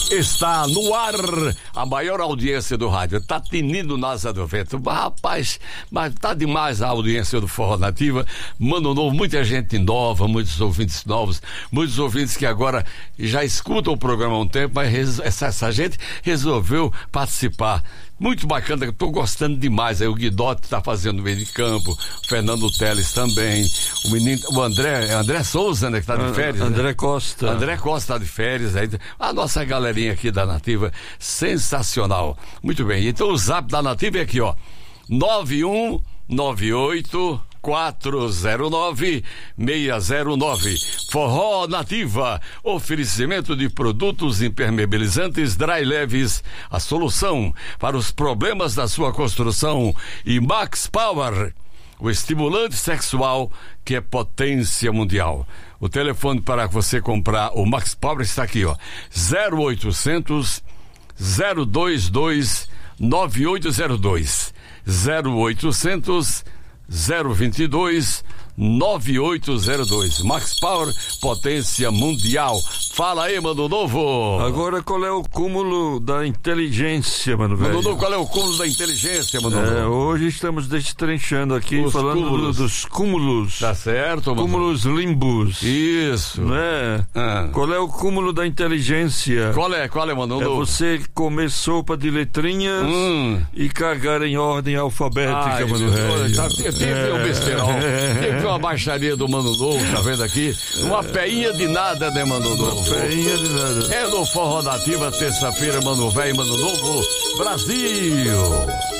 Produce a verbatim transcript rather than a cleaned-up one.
Está no ar a maior audiência do rádio. Tá tinindo Nasa do Vento. Rapaz, mas tá demais a audiência do Forró Nativa. Mano Novo, muita gente nova, muitos ouvintes novos, muitos ouvintes que agora já escutam o programa há um tempo, mas essa, essa gente resolveu participar. Muito bacana, eu tô gostando demais. Aí o Guidotti tá fazendo meio de campo, o Fernando Teles também, o menino, o André, André Souza, né, que tá de férias. André né? Costa. André Costa tá de férias. Aí, a nossa galerinha aqui da Nativa, sensacional. Muito bem, então o zap da Nativa é aqui, ó, nove um nove oito quatro zero nove seis zero nove. Forró Nativa, oferecimento de produtos impermeabilizantes Dry Leves, a solução para os problemas da sua construção. E Max Power, o estimulante sexual que é potência mundial. O telefone para você comprar o Max Power está aqui, ó, zero oitocentos, zero dois dois, nove oito zero dois, zero oitocentos, zero vinte e dois, nove oito zero dois. Max Power, potência mundial. Fala aí, Mano Novo. Agora, qual é o cúmulo da inteligência, mano velho? Mano Novo, qual é o cúmulo da inteligência, Mano Novo? É, hoje estamos destrinchando aqui, Os falando cúmulos. do, dos cúmulos. Tá certo, Mano? Cúmulos limbos. Isso. Né? Ah. Qual é o cúmulo da inteligência? Qual é, qual é, Mano É Novo? você comer sopa de letrinhas Hum. e cagar em ordem alfabética, Ai, mano velho. tá, tem, tem É. um besterol, tem uma baixaria do Mano Novo, tá vendo aqui? Uma peinha de nada, né, Mano Novo? Peinha de nada. É no Forró Nativa, terça-feira, Mano Velho, Mano Novo, Brasil!